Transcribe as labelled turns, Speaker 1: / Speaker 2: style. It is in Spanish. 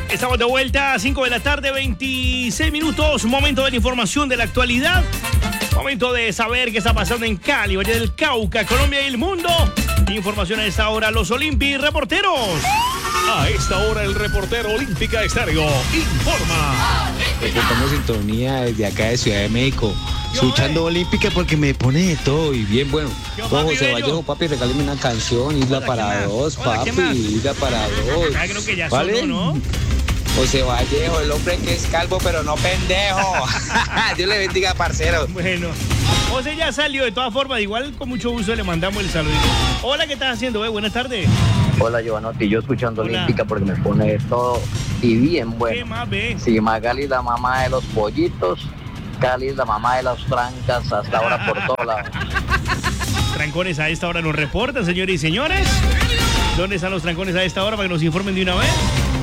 Speaker 1: Estamos de vuelta a 5 de la tarde, 26 minutos. Momento de la información de la actualidad. Momento de saber qué está pasando en Cali, Valle del Cauca, Colombia y el mundo. Información a esta hora, los Olympi reporteros.
Speaker 2: A esta hora, el reportero Olímpica Estéreo informa.
Speaker 3: Estamos en sintonía desde acá de Ciudad de México. Escuchando Olímpica porque me pone de todo y bien bueno. Juan José Vallejo, papi, regáleme una canción, Isla para dos, papi, Isla para dos.
Speaker 1: Creo que ya
Speaker 3: ¿Vale?
Speaker 1: sonó, ¿no?
Speaker 3: José Vallejo, el hombre que es calvo pero no pendejo. Dios le bendiga, parcero.
Speaker 1: Bueno, José ya salió, de todas formas, igual con mucho gusto le mandamos el saludito. Hola, ¿qué estás haciendo? Buenas tardes.
Speaker 4: Hola, Giovanotti, yo escuchando
Speaker 1: Hola.
Speaker 4: Olímpica porque me pone de todo y bien
Speaker 1: ¿Qué
Speaker 4: bueno.
Speaker 1: más ve?
Speaker 4: Sí, Magali la mamá de los pollitos, Cali la mamá de las trancas, hasta ahora por todos lados.
Speaker 1: Trancones a esta hora nos reportan, señores y señores. ¿Dónde están los trancones a esta hora para que nos informen de una vez?